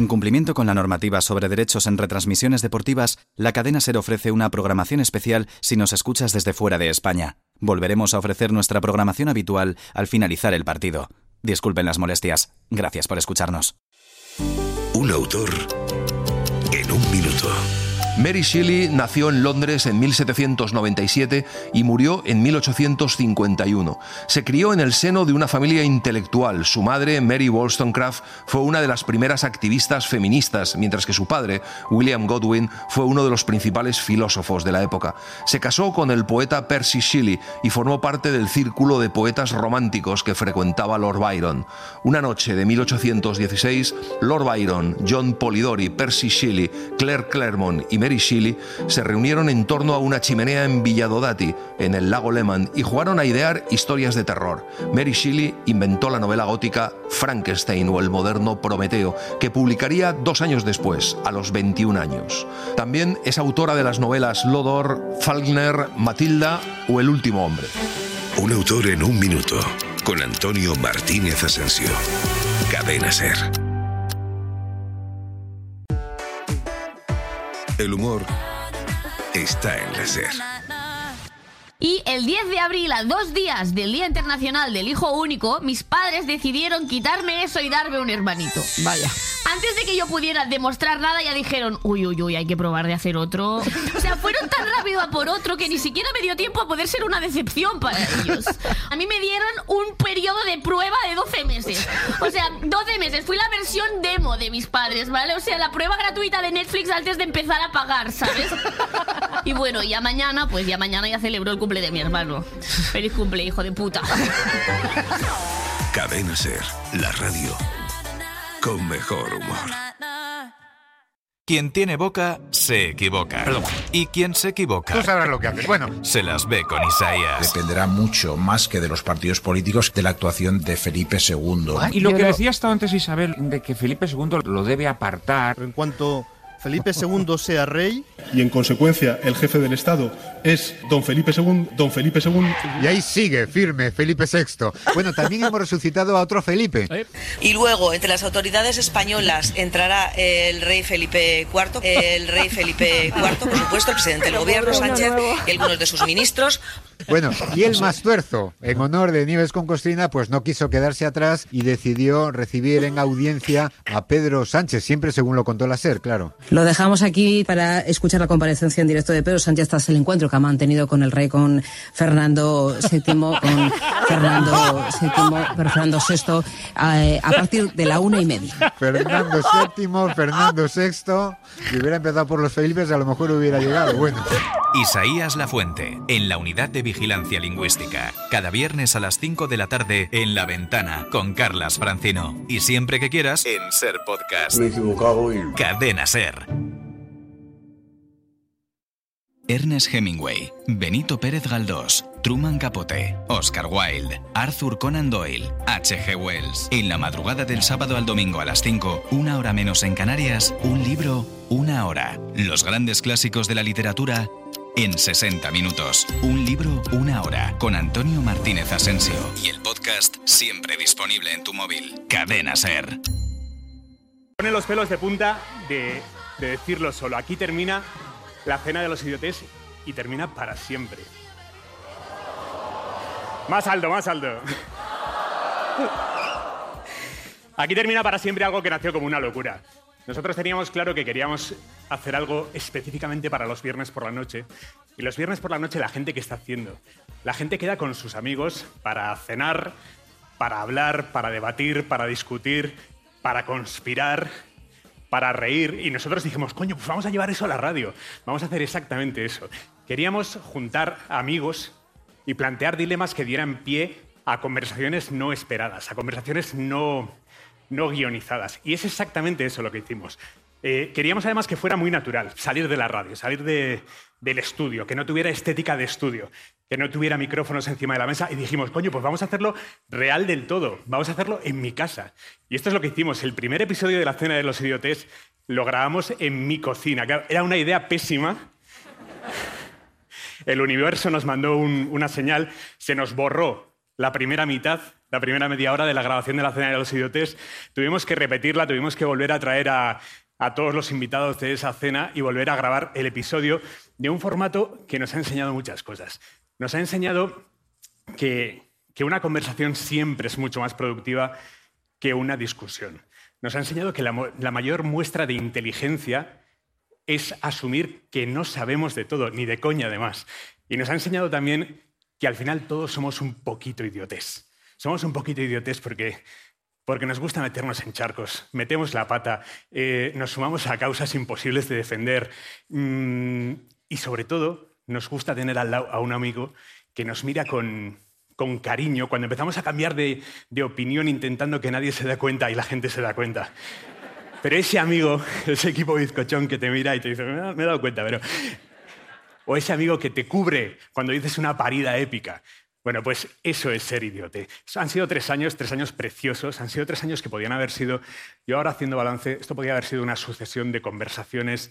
En cumplimiento con la normativa sobre derechos en retransmisiones deportivas, la cadena SER ofrece una programación especial si nos escuchas desde fuera de España. Volveremos a ofrecer nuestra programación habitual al finalizar el partido. Disculpen las molestias. Gracias por escucharnos. Un autor en un minuto. Mary Shelley nació en Londres en 1797 y murió en 1851. Se crió en el seno de una familia intelectual. Su madre, Mary Wollstonecraft, fue una de las primeras activistas feministas, mientras que su padre, William Godwin, fue uno de los principales filósofos de la época. Se casó con el poeta Percy Shelley y formó parte del círculo de poetas románticos que frecuentaba Lord Byron. Una noche de 1816, Lord Byron, John Polidori, Percy Shelley, Claire Claremont y Mary Shelley se reunieron en torno a una chimenea en Villadodati, en el lago Leman, y jugaron a idear historias de terror. Mary Shelley inventó la novela gótica Frankenstein o el moderno Prometeo, que publicaría 2 años después, a los 21 años. También es autora de las novelas Lodor, Faulkner, Matilda o El último hombre. Un autor en un minuto, con Antonio Martínez Asensio. Cadena SER. El humor está en la SER. Y el 10 de abril, a 2 días del Día Internacional del Hijo Único, mis padres decidieron quitarme eso y darme un hermanito. Vaya. Antes de que yo pudiera demostrar nada, ya dijeron, uy, hay que probar de hacer otro. O sea, fueron tan rápido a por otro que ni siquiera me dio tiempo a poder ser una decepción para ellos. A mí me dieron un periodo de prueba de 12 meses. O sea, 12 meses. Fui la versión demo de mis padres, ¿vale? O sea, la prueba gratuita de Netflix antes de empezar a pagar, ¿sabes? Y bueno, ya mañana ya celebro el cumple de mi hermano. Feliz cumple, hijo de puta. Cadena SER, la radio con mejor humor. Quien tiene boca, se equivoca. Perdón. Y quien se equivoca... Tú sabrás lo que haces. Bueno, se las ve con Isaías. Dependerá mucho, más que de los partidos políticos, de la actuación de Felipe II. Y lo que decía hasta antes Isabel, de que Felipe II lo debe apartar. En cuanto Felipe II sea rey... Y en consecuencia el jefe del Estado es don Felipe II. Y ahí sigue, firme, Felipe VI. Bueno, también hemos resucitado a otro Felipe. Y luego, entre las autoridades españolas, entrará el rey Felipe IV, por supuesto, el presidente del gobierno, Sánchez, y algunos de sus ministros. Bueno, y el más tuerzo, en honor de Nieves con Costrina, pues no quiso quedarse atrás y decidió recibir en audiencia a Pedro Sánchez, siempre según lo contó la SER, claro. Lo dejamos aquí para escuchar la comparecencia en directo de Pedro Sánchez tras el encuentro que ha mantenido con el rey, con Fernando VI, Fernando VI, a partir de la 1:30. Fernando VII, Fernando VI, si hubiera empezado por los Felipes a lo mejor hubiera llegado, bueno. Isaías Lafuente, en la Unidad de Vigilancia Lingüística. Cada viernes a las 5 de la tarde en La Ventana, con Carlas Francino. Y siempre que quieras, en SER Podcast. Me he equivocado y... Cadena SER. Ernest Hemingway, Benito Pérez Galdós, Truman Capote, Oscar Wilde, Arthur Conan Doyle, H.G. Wells. En la madrugada del sábado al domingo a las 5, 1 hora menos en Canarias, un libro, 1 hora. Los grandes clásicos de la literatura en 60 minutos. Un libro, 1 hora. Con Antonio Martínez Asensio. Y el podcast siempre disponible en tu móvil. Cadena SER. Pone los pelos de punta de decirlo solo. Aquí termina la cena de los idiotes y termina para siempre. Más alto, más alto. Aquí termina para siempre algo que nació como una locura. Nosotros teníamos claro que queríamos hacer algo específicamente para los viernes por la noche. Y los viernes por la noche, la gente, ¿qué está haciendo? La gente queda con sus amigos para cenar, para hablar, para debatir, para discutir, para conspirar, para reír. Y nosotros dijimos, coño, pues vamos a llevar eso a la radio. Vamos a hacer exactamente eso. Queríamos juntar amigos y plantear dilemas que dieran pie a conversaciones no esperadas, a conversaciones no guionizadas. Y es exactamente eso lo que hicimos. Queríamos además que fuera muy natural, salir de la radio, salir del estudio, que no tuviera estética de estudio, que no tuviera micrófonos encima de la mesa. Y dijimos, coño, pues vamos a hacerlo real del todo, vamos a hacerlo en mi casa. Y esto es lo que hicimos. El primer episodio de la Cena de los Idiotes lo grabamos en mi cocina. Claro, era una idea pésima. El universo nos mandó una señal, se nos borró la primera mitad, la primera media hora de la grabación de la Cena de los Idiotes. Tuvimos que repetirla, tuvimos que volver a traer a todos los invitados de esa cena y volver a grabar el episodio de un formato que nos ha enseñado muchas cosas. Nos ha enseñado que una conversación siempre es mucho más productiva que una discusión. Nos ha enseñado que la mayor muestra de inteligencia es asumir que no sabemos de todo, ni de coña además. Y nos ha enseñado también que al final todos somos un poquito idiotes. Somos un poquito idiotes porque nos gusta meternos en charcos, metemos la pata, nos sumamos a causas imposibles de defender y sobre todo nos gusta tener al lado a un amigo que nos mira con cariño cuando empezamos a cambiar de opinión intentando que nadie se dé cuenta y la gente se da cuenta. Pero ese amigo, ese equipo bizcochón que te mira y te dice, me he dado cuenta, pero... O ese amigo que te cubre cuando dices una parida épica. Bueno, pues eso es ser idiote. Han sido 3 años preciosos, han sido 3 años que podían haber sido, yo ahora haciendo balance, esto podía haber sido una sucesión de conversaciones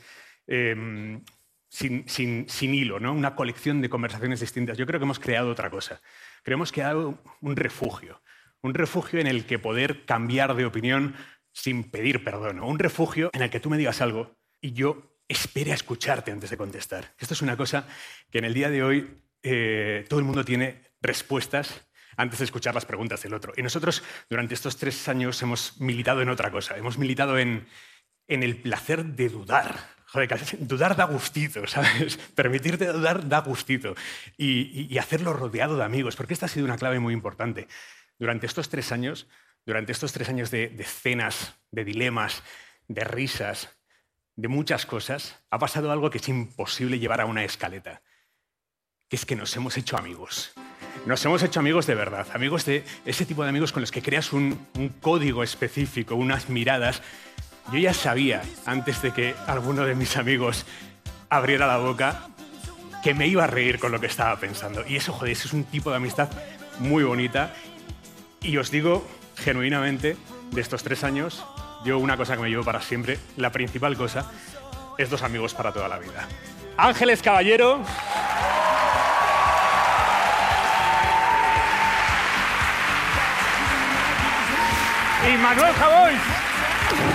sin hilo, ¿no? Una colección de conversaciones distintas. Yo creo que hemos creado otra cosa. Creo que hemos creado un refugio en el que poder cambiar de opinión sin pedir perdón, un refugio en el que tú me digas algo y yo espere a escucharte antes de contestar. Esto es una cosa que en el día de hoy todo el mundo tiene respuestas antes de escuchar las preguntas del otro. Y nosotros durante estos 3 años hemos militado en otra cosa. Hemos militado en el placer de dudar. Joder, dudar da gustito, ¿sabes? Permitirte dudar da gustito. Y hacerlo rodeado de amigos, porque esta ha sido una clave muy importante. Durante estos 3 años de cenas, de dilemas, de risas, de muchas cosas, ha pasado algo que es imposible llevar a una escaleta, que es que nos hemos hecho amigos. Nos hemos hecho amigos de verdad, amigos de ese tipo de amigos con los que creas un código específico, unas miradas. Yo ya sabía, antes de que alguno de mis amigos abriera la boca, que me iba a reír con lo que estaba pensando. Y eso, joder, eso es un tipo de amistad muy bonita. Y os digo, genuinamente, de estos 3 años, yo una cosa que me llevo para siempre, la principal cosa, es 2 amigos para toda la vida. Ángeles Caballero... y Manuel Jabóis.